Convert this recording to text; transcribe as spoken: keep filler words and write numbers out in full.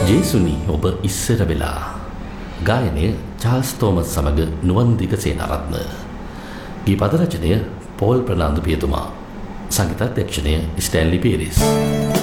ජේසුනි ඔබ ඉස්සර වෙලා ගායනය චාල්ස් තෝමස් සමග නුවන්දික සේනාරත්න. ගී පද රචනය පෝල් ප්‍රනාන්දු පියතුමා. සංගීතාධ්‍යක්ෂණය ස්ටැන්ලි පීරිස්.